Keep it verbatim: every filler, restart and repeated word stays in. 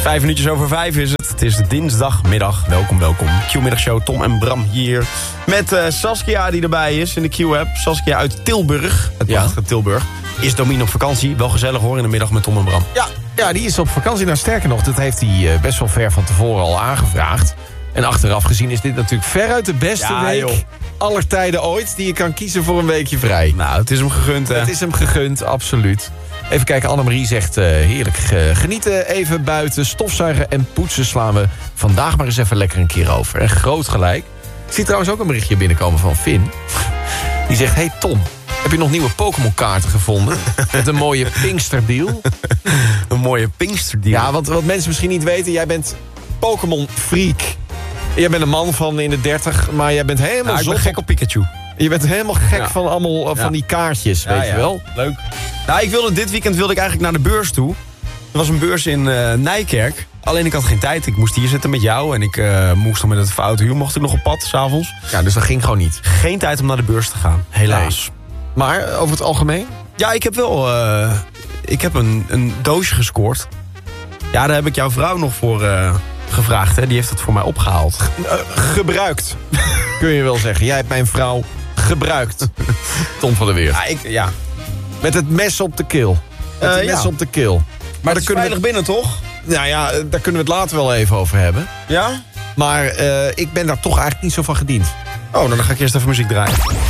Vijf minuutjes over vijf is het. Het is dinsdagmiddag. Welkom, welkom. Q-middagshow, Tom en Bram hier. Met uh, Saskia die erbij is in de Q-app. Saskia uit Tilburg. Het prachtige ja. Tilburg. Is Domien op vakantie? Wel gezellig hoor in de middag met Tom en Bram. Ja, ja, die is op vakantie. Nou, sterker nog, dat heeft hij uh, best wel ver van tevoren al aangevraagd. En achteraf gezien is dit natuurlijk veruit de beste ja, week joh. aller tijden ooit die je kan kiezen voor een weekje vrij. Nou, het is hem gegund, hè? Het is hem gegund, absoluut. Even kijken, Annemarie zegt uh, heerlijk uh, genieten, even buiten, stofzuigen en poetsen slaan we vandaag maar eens even lekker een keer over. En groot gelijk. Ik zie trouwens ook een berichtje binnenkomen van Finn. Die zegt, hey Tom, heb je nog nieuwe Pokémon kaarten gevonden? Met een mooie Pinkster-deal. Een mooie Pinkster-deal? Ja, want wat mensen misschien niet weten, jij bent Pokémon-freak. Jij bent een man van in de dertig, maar jij bent helemaal nou, ik ben zot gek op Pikachu. Je bent helemaal gek ja. van allemaal uh, ja. van die kaartjes, ja, weet ja. je wel? Leuk. Nou, ik wilde, dit weekend wilde ik eigenlijk naar de beurs toe. Er was een beurs in uh, Nijkerk. Alleen ik had geen tijd. Ik moest hier zitten met jou. En ik uh, moest nog met het foute huur. Mocht ik nog op pad, s'avonds. Ja, dus dat ging gewoon niet. Geen tijd om naar de beurs te gaan. Helaas. Nee. Maar over het algemeen? Ja, ik heb wel... Uh, ik heb een, een doosje gescoord. Ja, daar heb ik jouw vrouw nog voor uh, gevraagd. Hè. Die heeft het voor mij opgehaald. Uh, gebruikt. Kun je wel zeggen. Jij hebt mijn vrouw gebruikt. Tom van der Weert. Ja, ik, ja. Met het mes op de keel. Met het uh, mes ja. op de keel. Maar, maar het is veilig we... binnen, toch? Nou ja, daar kunnen we het later wel even over hebben. Ja? Maar uh, ik ben daar toch eigenlijk niet zo van gediend. Oh, dan ga ik eerst even muziek draaien.